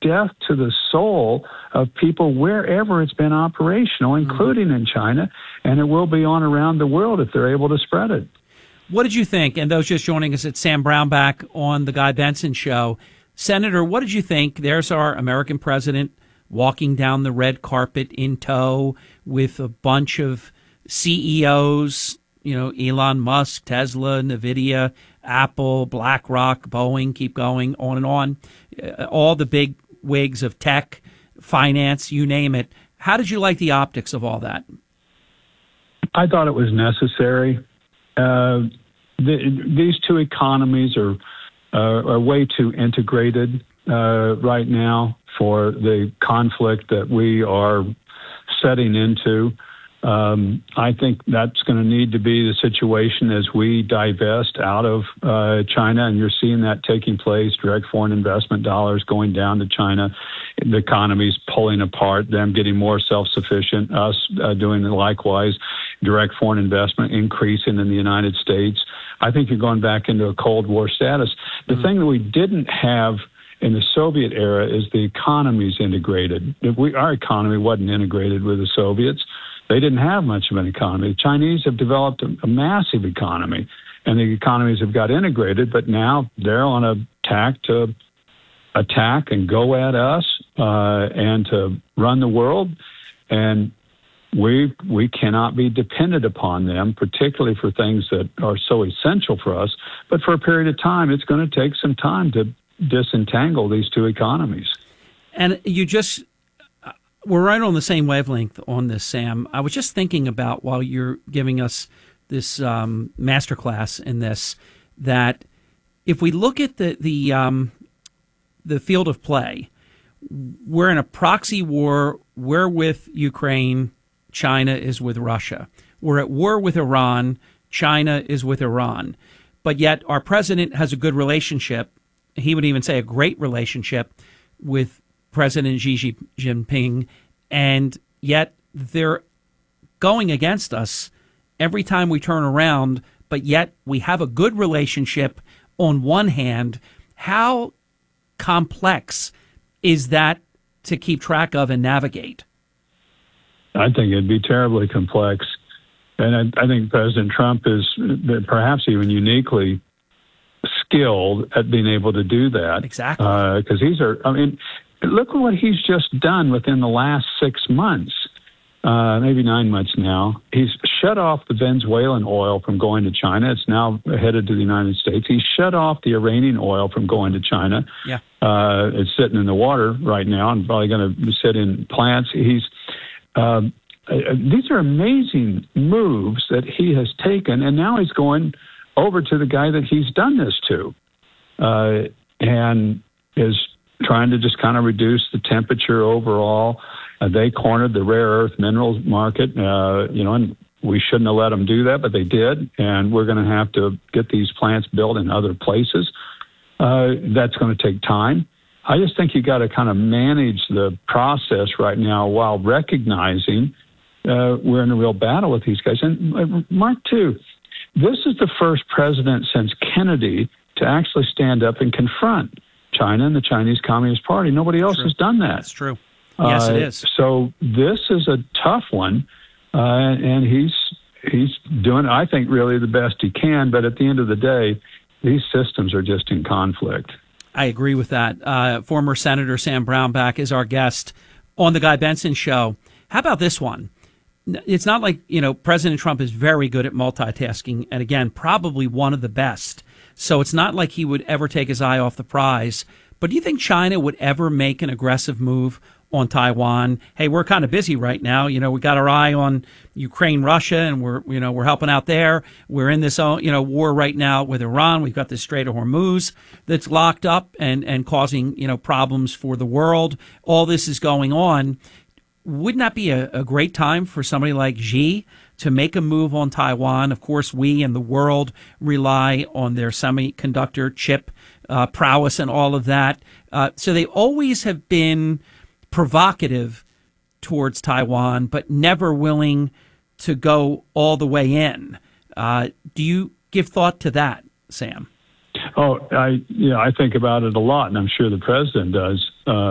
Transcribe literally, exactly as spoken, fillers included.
death to the soul of people wherever it's been operational, including mm-hmm. in China, and it will be on around the world if they're able to spread it. What did you think? And those just joining us, it's Sam Brownback on the Guy Benson Show. Senator, what did you think? There's our American president walking down the red carpet in tow with a bunch of C E Os, you know, Elon Musk, Tesla, NVIDIA, Apple, BlackRock, Boeing, keep going, on and on. Uh, all the big wigs of tech, finance, you name it. How did you like the optics of all that? I thought it was necessary. Uh, the, these two economies are, uh, are way too integrated uh, right now for the conflict that we are setting into. Um, I think that's going to need to be the situation as we divest out of uh, China, and you're seeing that taking place, direct foreign investment dollars going down to China, the economy's pulling apart, them getting more self-sufficient, us uh, doing likewise, direct foreign investment increasing in the United States. I think you're going back into a Cold War status. The mm-hmm. thing that we didn't have in the Soviet era is the economy's integrated. If we, our economy wasn't integrated with the Soviets. They didn't have much of an economy. The Chinese have developed a, a massive economy, and the economies have got integrated, but now they're on a tack to attack and go at us uh, and to run the world, and we we cannot be dependent upon them, particularly for things that are so essential for us. But for a period of time, it's going to take some time to disentangle these two economies. And you just... We're right on the same wavelength on this, Sam. I was just thinking about, while you're giving us this um, masterclass in this, that if we look at the the um, the field of play, we're in a proxy war. We're with Ukraine. China is with Russia. We're at war with Iran. China is with Iran. But yet our president has a good relationship. He would even say a great relationship with President Xi Jinping, and yet they're going against us every time we turn around, but yet we have a good relationship on one hand. How complex is that to keep track of and navigate? I think it'd be terribly complex. And I, I think President Trump is perhaps even uniquely skilled at being able to do that. Exactly. Because uh, he's, a, I mean, look at what he's just done within the last six months, uh, maybe nine months now. He's shut off the Venezuelan oil from going to China. It's now headed to the United States. He's shut off the Iranian oil from going to China. Yeah. Uh, it's sitting in the water right now and probably going to sit in plants. He's uh, these are amazing moves that he has taken, and now he's going over to the guy that he's done this to, uh, and is trying to just kind of reduce the temperature overall. Uh, they cornered the rare earth minerals market, uh, you know, and we shouldn't have let them do that, but they did, and we're going to have to get these plants built in other places. Uh, that's going to take time. I just think you got to kind of manage the process right now while recognizing uh, we're in a real battle with these guys. And uh, Mark, too, this is the first president since Kennedy to actually stand up and confront China and the Chinese Communist Party. Nobody else True. has done that. That's true. Yes, uh, it is. So this is a tough one, uh, and he's he's doing, I think, really the best he can. But at the end of the day, these systems are just in conflict. I agree with that. Uh, former Senator Sam Brownback is our guest on the Guy Benson Show. How about this one? It's not like, you know, President Trump is very good at multitasking, and again, probably one of the best. So it's not like he would ever take his eye off the prize. But do you think China would ever make an aggressive move on Taiwan? Hey, we're kind of busy right now. You know, we got our eye on Ukraine, Russia, and we're, you know, we're helping out there. We're in this, you know, war right now with Iran. We've got the Strait of Hormuz that's locked up and, and causing, you know, problems for the world. All this is going on. Wouldn't that be a, a great time for somebody like Xi to make a move on Taiwan? Of course, we and the world rely on their semiconductor chip uh, prowess and all of that. Uh, so they always have been provocative towards Taiwan, but never willing to go all the way in. Uh, do you give thought to that, Sam? Oh, I yeah, I think about it a lot, and I'm sure the president does. Uh,